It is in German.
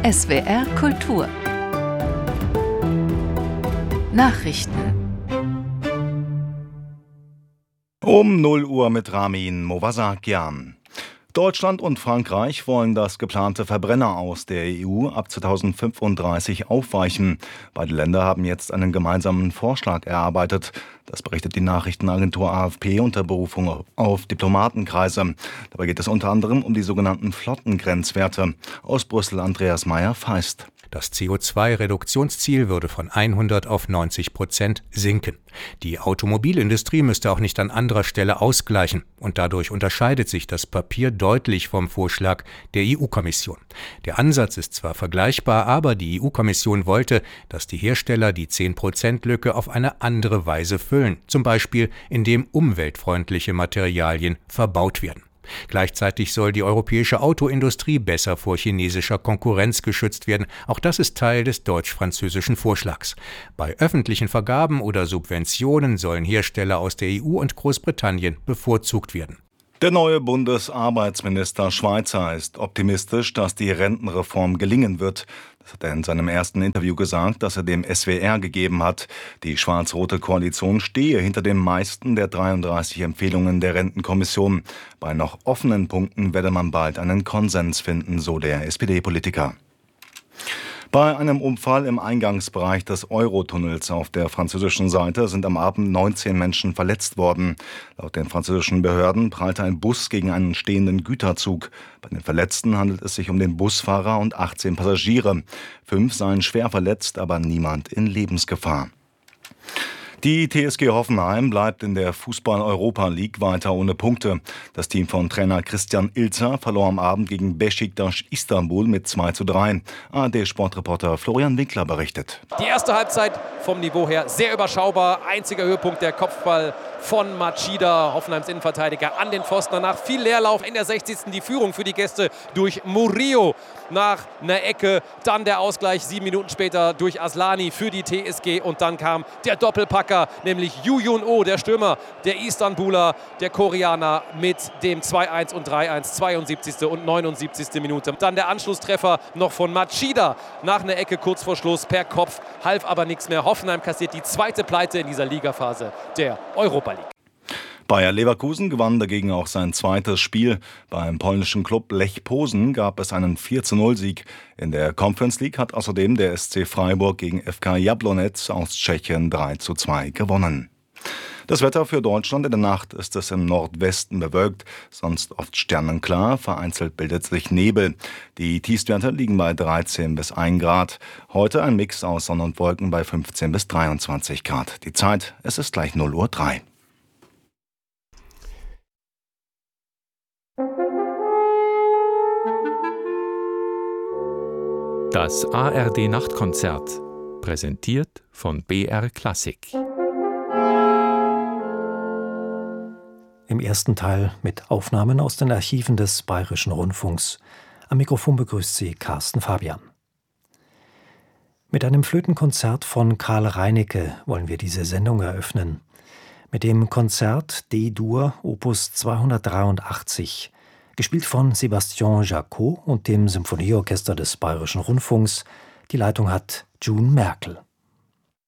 SWR Kultur Nachrichten Um 0 Uhr mit Ramin Movasakian. Deutschland und Frankreich wollen das geplante Verbrenner aus der EU ab 2035 aufweichen. Beide Länder haben jetzt einen gemeinsamen Vorschlag erarbeitet. Das berichtet die Nachrichtenagentur AFP unter Berufung auf Diplomatenkreise. Dabei geht es unter anderem um die sogenannten Flottengrenzwerte. Aus Brüssel Andreas Meyer-Feist. Das CO2-Reduktionsziel würde von 100 auf 90% sinken. Die Automobilindustrie müsste auch nicht an anderer Stelle ausgleichen. Und dadurch unterscheidet sich das Papier deutlich vom Vorschlag der EU-Kommission. Der Ansatz ist zwar vergleichbar, aber die EU-Kommission wollte, dass die Hersteller die 10%-Lücke auf eine andere Weise füllen. Zum Beispiel, indem umweltfreundliche Materialien verbaut werden. Gleichzeitig soll die europäische Autoindustrie besser vor chinesischer Konkurrenz geschützt werden. Auch das ist Teil des deutsch-französischen Vorschlags. Bei öffentlichen Vergaben oder Subventionen sollen Hersteller aus der EU und Großbritannien bevorzugt werden. Der neue Bundesarbeitsminister Schweizer ist optimistisch, dass die Rentenreform gelingen wird. Das hat er in seinem ersten Interview gesagt, das er dem SWR gegeben hat. Die schwarz-rote Koalition stehe hinter den meisten der 33 Empfehlungen der Rentenkommission. Bei noch offenen Punkten werde man bald einen Konsens finden, so der SPD-Politiker. Bei einem Unfall im Eingangsbereich des Eurotunnels auf der französischen Seite sind am Abend 19 Menschen verletzt worden. Laut den französischen Behörden prallte ein Bus gegen einen stehenden Güterzug. Bei den Verletzten handelt es sich um den Busfahrer und 18 Passagiere. 5 seien schwer verletzt, aber niemand in Lebensgefahr. Die TSG Hoffenheim bleibt in der Fußball-Europa League weiter ohne Punkte. Das Team von Trainer Christian Ilzer verlor am Abend gegen Beşiktaş Istanbul mit 2:3. ARD-Sportreporter Florian Winkler berichtet. Die erste Halbzeit vom Niveau her sehr überschaubar. Einziger Höhepunkt der Kopfball von Machida, Hoffenheims Innenverteidiger, an den Pfosten. Danach viel Leerlauf in der 60. Die Führung für die Gäste durch Murillo nach einer Ecke. Dann der Ausgleich 7 Minuten später durch Aslani für die TSG. Und dann kam der Doppelpacker, nämlich Yu Jun-oh, der Stürmer, der Istanbuler, der Koreaner mit dem 2:1 und 3:1, 72. und 79. Minute. Dann der Anschlusstreffer noch von Machida nach einer Ecke kurz vor Schluss per Kopf, half aber nichts mehr. Hoffenheim kassiert die zweite Pleite in dieser Ligaphase der Europa League. Bayer Leverkusen gewann dagegen auch sein zweites Spiel. Beim polnischen Klub Lech Posen gab es einen 4:0-Sieg. In der Conference League hat außerdem der SC Freiburg gegen FK Jablonec aus Tschechien 3:2 gewonnen. Das Wetter für Deutschland: in der Nacht ist es im Nordwesten bewölkt, sonst oft sternenklar, vereinzelt bildet sich Nebel. Die Tiefstwerte liegen bei 13 bis 1 Grad. Heute ein Mix aus Sonne und Wolken bei 15 bis 23 Grad. Die Zeit, es ist gleich 0:03 Uhr. Das ARD-Nachtkonzert, präsentiert von BR Klassik. Im ersten Teil mit Aufnahmen aus den Archiven des Bayerischen Rundfunks. Am Mikrofon begrüßt Sie Carsten Fabian. Mit einem Flötenkonzert von Karl Reinecke wollen wir diese Sendung eröffnen. Mit dem Konzert D-Dur Opus 283, gespielt von Sébastien Jacot und dem Symphonieorchester des Bayerischen Rundfunks. Die Leitung hat June Merkel.